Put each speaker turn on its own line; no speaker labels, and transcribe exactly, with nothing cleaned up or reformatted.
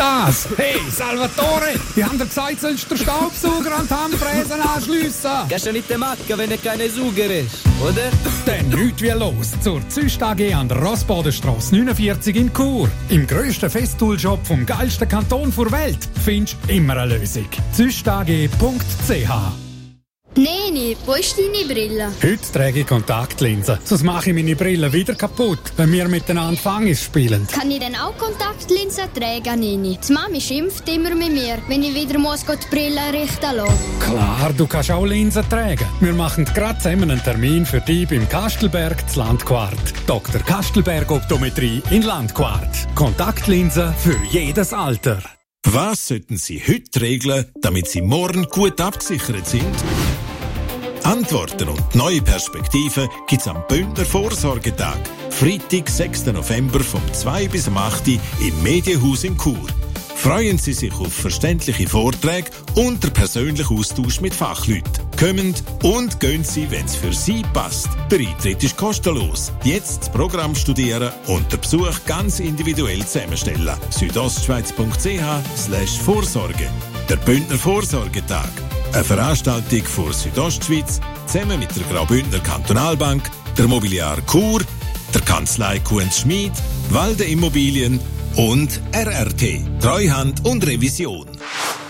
das? Hey, Salvatore, die haben dir gesagt, sollst du den Staubsauger an die Handfräse anschliessen.
Kannst du nicht machen, wenn er keine Sauger ist, oder?
Dann nichts wie los zur Züst A G an der Rossbodenstrasse neunundvierzig in Chur. Im grössten Festool-Shop vom geilsten Kanton der Welt findest du immer eine Lösung. züst a g punkt c h.
Neni, wo ist deine Brille?
Heute trage ich Kontaktlinsen. Sonst mache ich meine Brille wieder kaputt, wenn wir miteinander Fangis spielen.
Kann ich denn auch Kontaktlinsen tragen, Neni? Die Mami schimpft immer mit mir, wenn ich wieder muss die Brille richten lassen.
Klar, du kannst auch Linsen tragen. Wir machen gerade zusammen einen Termin für dich beim Kastelberg zu Landquart. Doktor Kastelberg Optometrie in Landquart. Kontaktlinsen für jedes Alter.
Was sollten Sie heute regeln, damit Sie morgen gut abgesichert sind? Antworten und neue Perspektiven gibt's am Bündner Vorsorgetag. Freitag, sechsten November vom zwei bis am acht im Medienhaus in Chur. Freuen Sie sich auf verständliche Vorträge und den persönlichen Austausch mit Fachleuten. Kommen und gehen Sie, wenn es für Sie passt. Der Eintritt ist kostenlos. Jetzt das Programm studieren und den Besuch ganz individuell zusammenstellen. südostschweiz.ch slash Vorsorge. Der Bündner Vorsorgetag. Eine Veranstaltung für Südostschweiz zusammen mit der Graubündner Kantonalbank, der Mobiliar Chur, der Kanzlei Kuhns Schmid, Walde Immobilien und R R T, Treuhand und Revision.